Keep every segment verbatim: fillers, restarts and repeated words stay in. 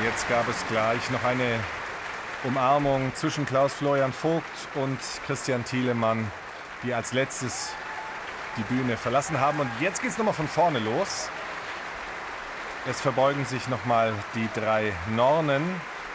Jetzt gab es gleich noch eine Umarmung zwischen Klaus-Florian Vogt und Christian Thielemann, die als letztes die Bühne verlassen haben. Und jetzt geht es nochmal von vorne los. Es verbeugen sich nochmal die drei Nornen.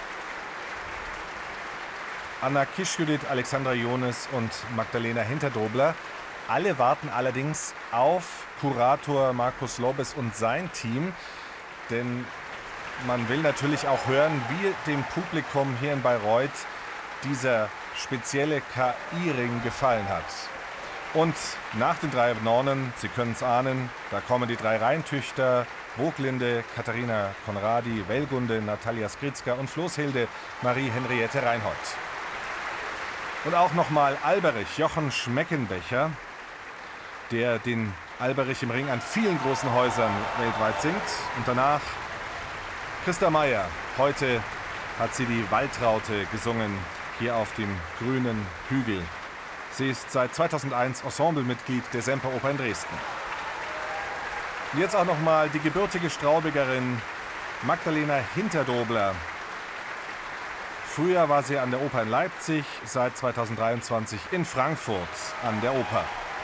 Anna Kischjudit, Alexandra Jones und Magdalena Hinterdobler. Alle warten allerdings auf Kurator Markus Lobes und sein Team. Denn man will natürlich auch hören, wie dem Publikum hier in Bayreuth dieser spezielle K I-Ring gefallen hat. Und nach den drei Nornen, Sie können es ahnen, da kommen die drei Rheintüchter, Woglinde, Katharina Konradi, Wellgunde, Natalia Skritzka und Floßhilde Marie-Henriette Reinhold. Und auch nochmal Alberich, Jochen Schmeckenbecher, der den Alberich im Ring an vielen großen Häusern weltweit singt. Und danach Christa Meier. Heute hat sie die Waldraute gesungen, hier auf dem grünen Hügel. Sie ist seit zweitausendeins Ensemblemitglied der Semperoper in Dresden. Und jetzt auch nochmal die gebürtige Straubigerin Magdalena Hinterdobler. Früher war sie an der Oper in Leipzig, seit zweitausenddreiundzwanzig in Frankfurt an der Oper.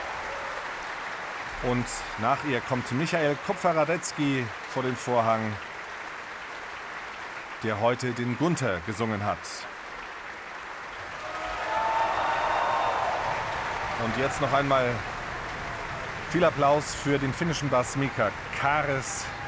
Und nach ihr kommt Michael Kupfer-Radetzky vor den Vorhang, der heute den Gunther gesungen hat. Und jetzt noch einmal viel Applaus für den finnischen Bass Mika Kares.